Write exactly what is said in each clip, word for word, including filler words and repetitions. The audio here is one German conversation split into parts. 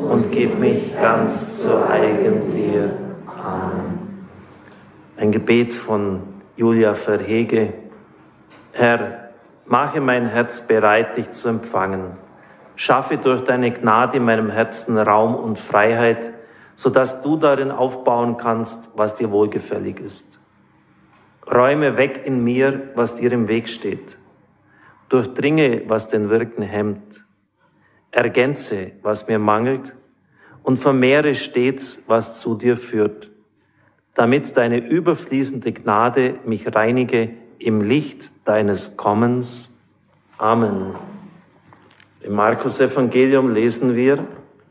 und gib mich ganz zu eigen dir. Amen. Ein Gebet von Julia Verhege. Herr, mache mein Herz bereit, dich zu empfangen. Schaffe durch deine Gnade in meinem Herzen Raum und Freiheit, sodass du darin aufbauen kannst, was dir wohlgefällig ist. Räume weg in mir, was dir im Weg steht. Durchdringe, was den Wirken hemmt. Ergänze, was mir mangelt, und vermehre stets, was zu dir führt, damit deine überfließende Gnade mich reinige im Licht deines Kommens. Amen. Im Markus-Evangelium lesen wir: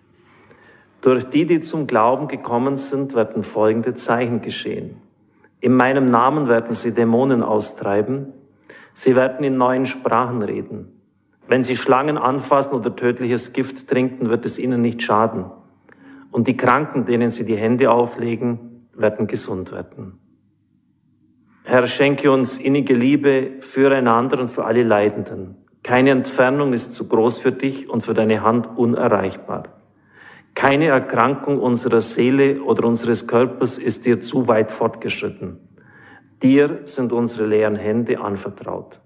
Durch die, die zum Glauben gekommen sind, werden folgende Zeichen geschehen. In meinem Namen werden sie Dämonen austreiben. Sie werden in neuen Sprachen reden. Wenn sie Schlangen anfassen oder tödliches Gift trinken, wird es ihnen nicht schaden. Und die Kranken, denen sie die Hände auflegen, werden gesund werden. Herr, schenke uns innige Liebe füreinander und für alle Leidenden. Keine Entfernung ist zu groß für dich und für deine Hand unerreichbar. Keine Erkrankung unserer Seele oder unseres Körpers ist dir zu weit fortgeschritten. Dir sind unsere leeren Hände anvertraut.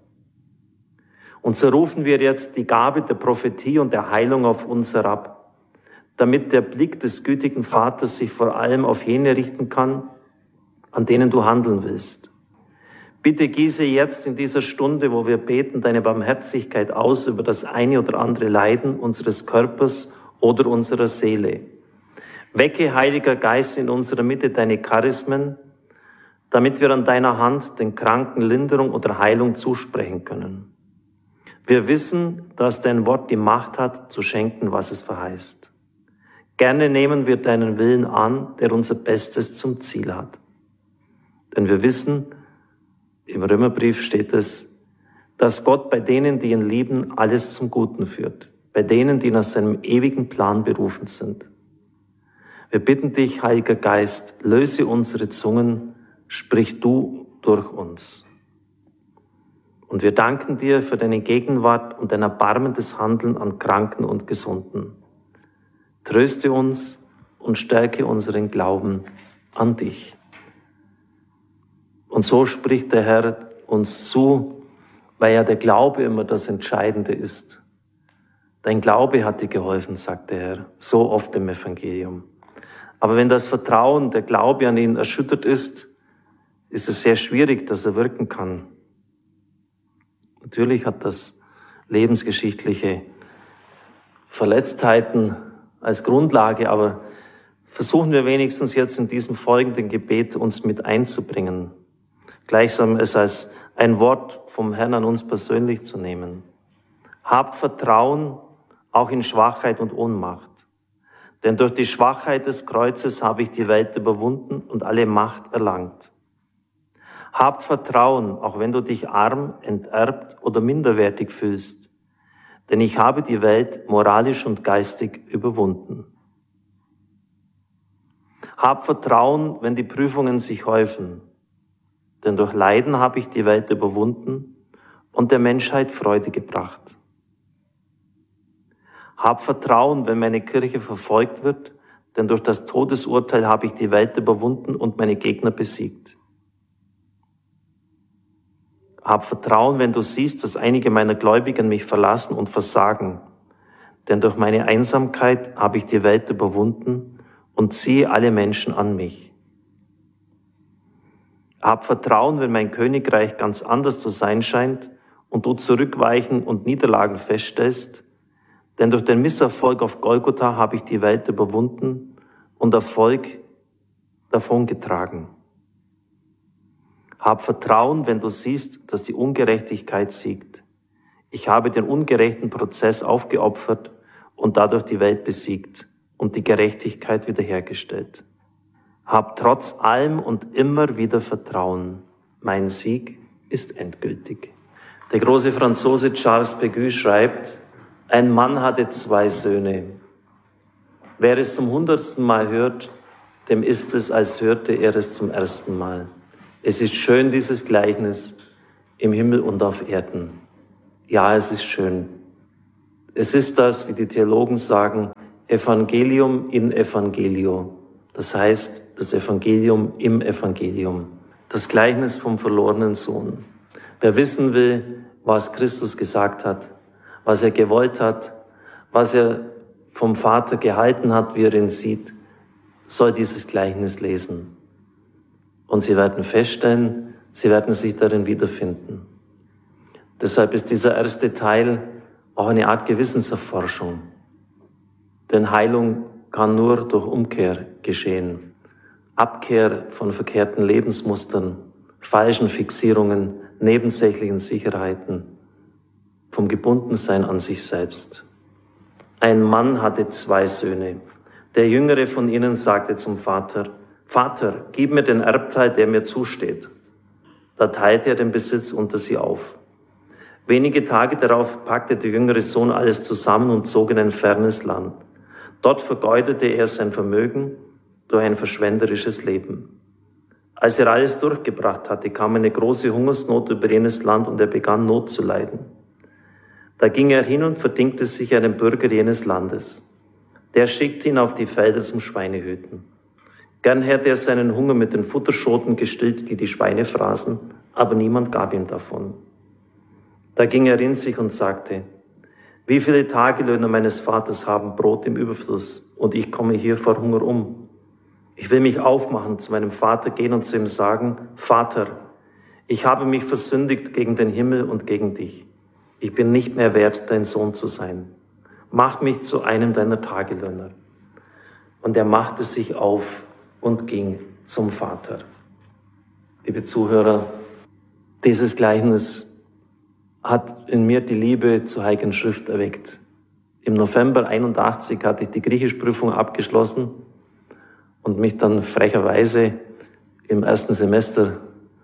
Und so rufen wir jetzt die Gabe der Prophetie und der Heilung auf uns herab, damit der Blick des gütigen Vaters sich vor allem auf jene richten kann, an denen du handeln willst. Bitte gieße jetzt in dieser Stunde, wo wir beten, deine Barmherzigkeit aus über das eine oder andere Leiden unseres Körpers oder unserer Seele. Wecke, Heiliger Geist, in unserer Mitte deine Charismen, damit wir an deiner Hand den Kranken Linderung oder Heilung zusprechen können. Wir wissen, dass dein Wort die Macht hat, zu schenken, was es verheißt. Gerne nehmen wir deinen Willen an, der unser Bestes zum Ziel hat. Denn wir wissen, im Römerbrief steht es, dass Gott bei denen, die ihn lieben, alles zum Guten führt, bei denen, die nach seinem ewigen Plan berufen sind. Wir bitten dich, Heiliger Geist, löse unsere Zungen, sprich du durch uns. Und wir danken dir für deine Gegenwart und dein erbarmendes Handeln an Kranken und Gesunden. Tröste uns und stärke unseren Glauben an dich. Und so spricht der Herr uns zu, weil ja der Glaube immer das Entscheidende ist. Dein Glaube hat dir geholfen, sagt der Herr, so oft im Evangelium. Aber wenn das Vertrauen, der Glaube an ihn erschüttert ist, ist es sehr schwierig, dass er wirken kann. Natürlich hat das lebensgeschichtliche Verletztheiten als Grundlage, aber versuchen wir wenigstens jetzt in diesem folgenden Gebet uns mit einzubringen. Gleichsam es als ein Wort vom Herrn an uns persönlich zu nehmen. Habt Vertrauen auch in Schwachheit und Ohnmacht. Denn durch die Schwachheit des Kreuzes habe ich die Welt überwunden und alle Macht erlangt. Habt Vertrauen, auch wenn du dich arm, enterbt oder minderwertig fühlst, denn ich habe die Welt moralisch und geistig überwunden. Habt Vertrauen, wenn die Prüfungen sich häufen, denn durch Leiden habe ich die Welt überwunden und der Menschheit Freude gebracht. Habt Vertrauen, wenn meine Kirche verfolgt wird, denn durch das Todesurteil habe ich die Welt überwunden und meine Gegner besiegt. Hab Vertrauen, wenn du siehst, dass einige meiner Gläubigen mich verlassen und versagen, denn durch meine Einsamkeit habe ich die Welt überwunden und ziehe alle Menschen an mich. Hab Vertrauen, wenn mein Königreich ganz anders zu sein scheint und du Zurückweichen und Niederlagen feststellst, denn durch den Misserfolg auf Golgotha habe ich die Welt überwunden und Erfolg davongetragen. Hab Vertrauen, wenn du siehst, dass die Ungerechtigkeit siegt. Ich habe den ungerechten Prozess aufgeopfert und dadurch die Welt besiegt und die Gerechtigkeit wiederhergestellt. Hab trotz allem und immer wieder Vertrauen. Mein Sieg ist endgültig. Der große Franzose Charles Péguy schreibt, ein Mann hatte zwei Söhne. Wer es zum hundertsten Mal hört, dem ist es, als hörte er es zum ersten Mal. Es ist schön, dieses Gleichnis im Himmel und auf Erden. Ja, es ist schön. Es ist das, wie die Theologen sagen, Evangelium in Evangelio. Das heißt, das Evangelium im Evangelium. Das Gleichnis vom verlorenen Sohn. Wer wissen will, was Christus gesagt hat, was er gewollt hat, was er vom Vater gehalten hat, wie er ihn sieht, soll dieses Gleichnis lesen. Und sie werden feststellen, sie werden sich darin wiederfinden. Deshalb ist dieser erste Teil auch eine Art Gewissenserforschung. Denn Heilung kann nur durch Umkehr geschehen. Abkehr von verkehrten Lebensmustern, falschen Fixierungen, nebensächlichen Sicherheiten, vom Gebundensein an sich selbst. Ein Mann hatte zwei Söhne. Der jüngere von ihnen sagte zum Vater, Vater, gib mir den Erbteil, der mir zusteht. Da teilte er den Besitz unter sie auf. Wenige Tage darauf packte der jüngere Sohn alles zusammen und zog in ein fernes Land. Dort vergeudete er sein Vermögen durch ein verschwenderisches Leben. Als er alles durchgebracht hatte, kam eine große Hungersnot über jenes Land und er begann Not zu leiden. Da ging er hin und verdingte sich einem Bürger jenes Landes. Der schickte ihn auf die Felder zum Schweinehüten. Gern hätte er seinen Hunger mit den Futterschoten gestillt, die die Schweine fraßen, aber niemand gab ihm davon. Da ging er in sich und sagte, wie viele Tagelöhner meines Vaters haben Brot im Überfluss und ich komme hier vor Hunger um. Ich will mich aufmachen, zu meinem Vater gehen und zu ihm sagen, Vater, ich habe mich versündigt gegen den Himmel und gegen dich. Ich bin nicht mehr wert, dein Sohn zu sein. Mach mich zu einem deiner Tagelöhner. Und er machte sich auf und ging zum Vater. Liebe Zuhörer, dieses Gleichnis hat in mir die Liebe zur Heiligen Schrift erweckt. Im November einundachtzig hatte ich die Griechischprüfung abgeschlossen und mich dann frecherweise im ersten Semester,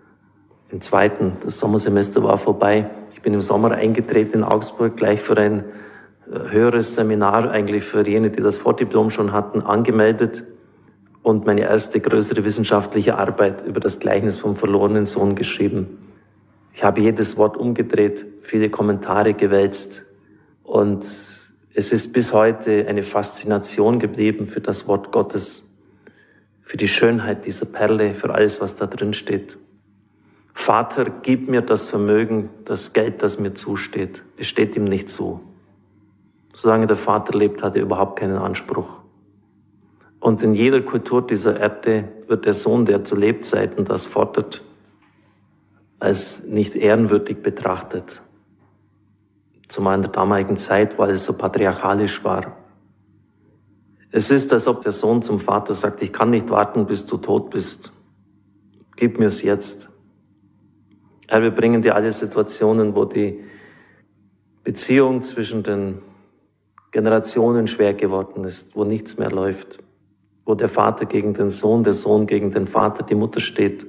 im zweiten, das Sommersemester war vorbei. Ich bin im Sommer eingetreten in Augsburg, gleich für ein höheres Seminar, eigentlich für jene, die das Vordiplom schon hatten, angemeldet und meine erste größere wissenschaftliche Arbeit über das Gleichnis vom verlorenen Sohn geschrieben. Ich habe jedes Wort umgedreht, viele Kommentare gewälzt und es ist bis heute eine Faszination geblieben für das Wort Gottes, für die Schönheit dieser Perle, für alles, was da drin steht. Vater, gib mir das Vermögen, das Geld, das mir zusteht. Es steht ihm nicht zu. Solange der Vater lebt, hat er überhaupt keinen Anspruch. Und in jeder Kultur dieser Erde wird der Sohn, der zu Lebzeiten das fordert, als nicht ehrenwürdig betrachtet. Zumal in der damaligen Zeit, weil es so patriarchalisch war. Es ist, als ob der Sohn zum Vater sagt, ich kann nicht warten, bis du tot bist. Gib mir's jetzt. Herr, wir bringen dir alle Situationen, wo die Beziehung zwischen den Generationen schwer geworden ist, wo nichts mehr läuft, wo der Vater gegen den Sohn, der Sohn gegen den Vater, die Mutter steht.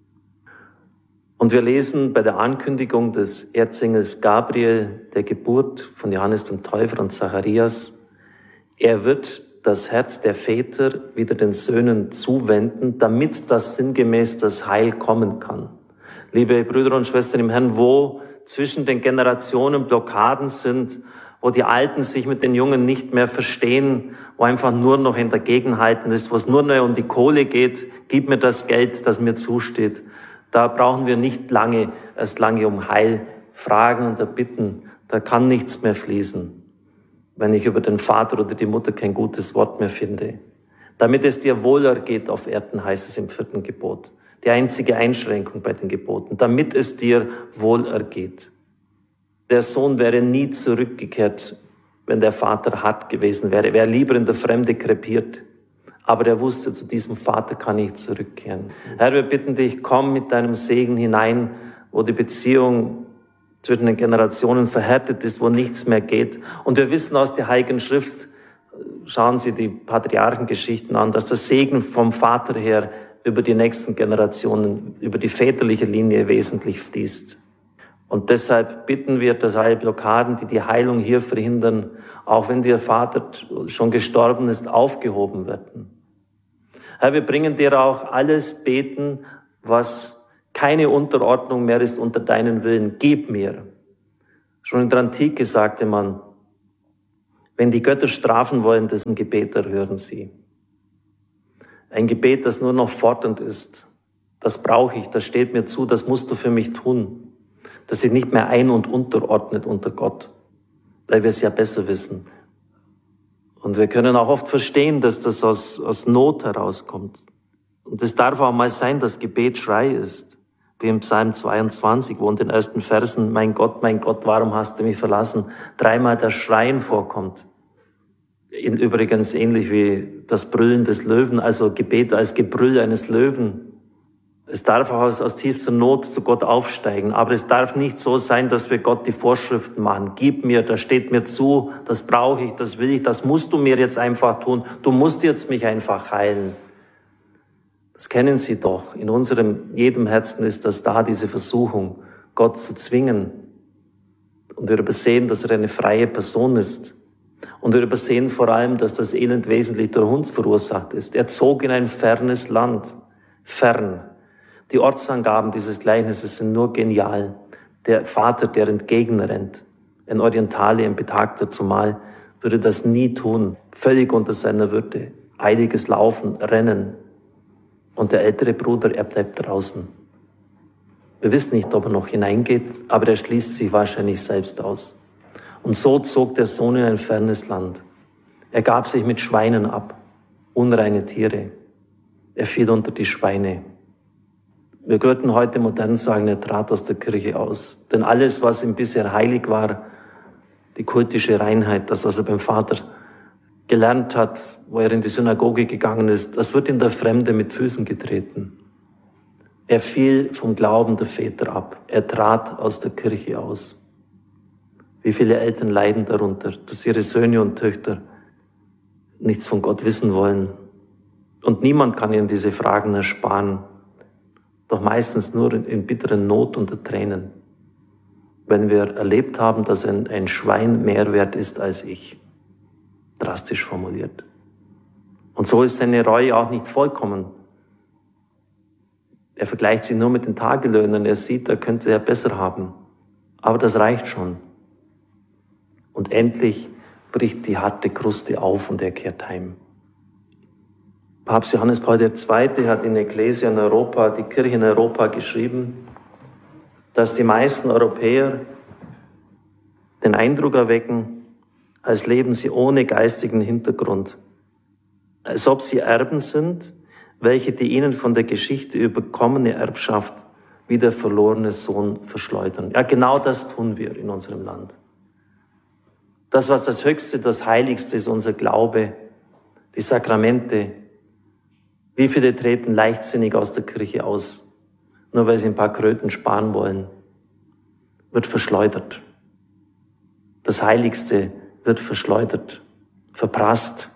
Und wir lesen bei der Ankündigung des Erzengels Gabriel, der Geburt von Johannes dem Täufer und Zacharias, er wird das Herz der Väter wieder den Söhnen zuwenden, damit das sinngemäß das Heil kommen kann. Liebe Brüder und Schwestern im Herrn, wo zwischen den Generationen Blockaden sind, wo die Alten sich mit den Jungen nicht mehr verstehen, wo einfach nur noch in der Gegenhalten ist, wo es nur noch um die Kohle geht, gib mir das Geld, das mir zusteht. Da brauchen wir nicht lange, erst lange um Heil fragen und erbitten. Da kann nichts mehr fließen, wenn ich über den Vater oder die Mutter kein gutes Wort mehr finde. Damit es dir wohlergeht auf Erden, heißt es im vierten Gebot. Die einzige Einschränkung bei den Geboten. Damit es dir wohlergeht. Der Sohn wäre nie zurückgekehrt, wenn der Vater hart gewesen wäre. Er wäre lieber in der Fremde krepiert. Aber er wusste, zu diesem Vater kann ich zurückkehren. Herr, wir bitten dich, komm mit deinem Segen hinein, wo die Beziehung zwischen den Generationen verhärtet ist, wo nichts mehr geht. Und wir wissen aus der Heiligen Schrift, schauen Sie die Patriarchengeschichten an, dass der Segen vom Vater her über die nächsten Generationen, über die väterliche Linie wesentlich fließt. Und deshalb bitten wir, dass alle Blockaden, die die Heilung hier verhindern, auch wenn der Vater schon gestorben ist, aufgehoben werden. Herr, wir bringen dir auch alles beten, was keine Unterordnung mehr ist unter deinen Willen. Gib mir. Schon in der Antike sagte man, Wenn die Götter strafen wollen, dessen Gebet erhören sie. Ein Gebet, das nur noch fordernd ist, das brauche ich, das steht mir zu, das musst du für mich tun. Das sich nicht mehr ein- und unterordnet unter Gott, weil wir es ja besser wissen. Und wir können auch oft verstehen, dass das aus, aus Not herauskommt. Und es darf auch mal sein, dass Gebet Schrei ist. Wie im Psalm zweiundzwanzig, wo in den ersten Versen, mein Gott, mein Gott, warum hast du mich verlassen, dreimal das Schreien vorkommt. Übrigens ähnlich wie das Brüllen des Löwen, also Gebet als Gebrüll eines Löwen. Es darf auch aus, aus tiefster Not zu Gott aufsteigen, aber es darf nicht so sein, dass wir Gott die Vorschriften machen. Gib mir, das steht mir zu, das brauche ich, das will ich, das musst du mir jetzt einfach tun. Du musst jetzt mich einfach heilen. Das kennen Sie doch. In unserem, jedem Herzen ist das da, diese Versuchung, Gott zu zwingen. Und wir übersehen, dass er eine freie Person ist. Und wir übersehen vor allem, dass das Elend wesentlich durch uns verursacht ist. Er zog in ein fernes Land. Fern. Die Ortsangaben dieses Gleichnisses sind nur genial. Der Vater, der entgegenrennt, ein Orientale, ein Betagter zumal, würde das nie tun. Völlig unter seiner Würde. Heiliges Laufen, Rennen. Und der ältere Bruder, er bleibt draußen. Wir wissen nicht, ob er noch hineingeht, aber er schließt sich wahrscheinlich selbst aus. Und so zog der Sohn in ein fernes Land. Er gab sich mit Schweinen ab, unreine Tiere. Er fiel unter die Schweine. Wir würden heute modern sagen, er trat aus der Kirche aus. Denn alles, was ihm bisher heilig war, die kultische Reinheit, das, was er beim Vater gelernt hat, wo er in die Synagoge gegangen ist, das wird in der Fremde mit Füßen getreten. Er fiel vom Glauben der Väter ab. Er trat aus der Kirche aus. Wie viele Eltern leiden darunter, dass ihre Söhne und Töchter nichts von Gott wissen wollen. Und niemand kann ihnen diese Fragen ersparen. Doch meistens nur in, in bitteren Not unter Tränen. Wenn wir erlebt haben, dass ein, ein Schwein mehr wert ist als ich. Drastisch formuliert. Und so ist seine Reue auch nicht vollkommen. Er vergleicht sich nur mit den Tagelöhnern. Er sieht, er könnte er besser haben. Aber das reicht schon. Und endlich bricht die harte Kruste auf und er kehrt heim. Papst Johannes Paul der Zweite hat in Ecclesia in Europa, die Kirche in Europa, geschrieben, dass die meisten Europäer den Eindruck erwecken, als leben sie ohne geistigen Hintergrund, als ob sie Erben sind, welche die ihnen von der Geschichte überkommene Erbschaft wie der verlorene Sohn verschleudern. Ja, genau das tun wir in unserem Land. Das, was das Höchste, das Heiligste ist, unser Glaube, die Sakramente. Wie viele treten leichtsinnig aus der Kirche aus, nur weil sie ein paar Kröten sparen wollen, wird verschleudert. Das Heiligste wird verschleudert, verprasst,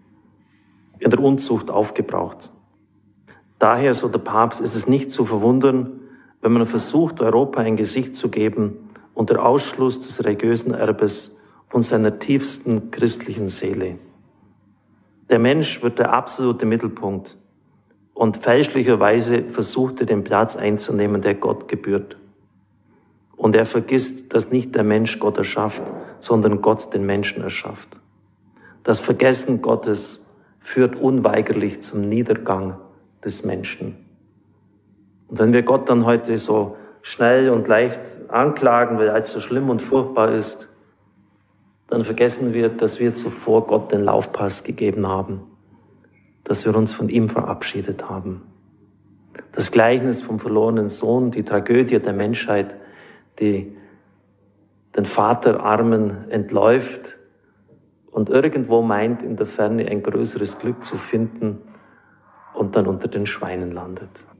in der Unzucht aufgebraucht. Daher, so der Papst, ist es nicht zu verwundern, wenn man versucht, Europa ein Gesicht zu geben unter Ausschluss des religiösen Erbes und seiner tiefsten christlichen Seele. Der Mensch wird der absolute Mittelpunkt und fälschlicherweise versucht er, den Platz einzunehmen, der Gott gebührt. Und er vergisst, dass nicht der Mensch Gott erschafft, sondern Gott den Menschen erschafft. Das Vergessen Gottes führt unweigerlich zum Niedergang des Menschen. Und wenn wir Gott dann heute so schnell und leicht anklagen, weil er so schlimm und furchtbar ist, dann vergessen wir, dass wir zuvor Gott den Laufpass gegeben haben, dass wir uns von ihm verabschiedet haben. Das Gleichnis vom verlorenen Sohn, die Tragödie der Menschheit, die den Vaterarmen entläuft und irgendwo meint, in der Ferne ein größeres Glück zu finden und dann unter den Schweinen landet.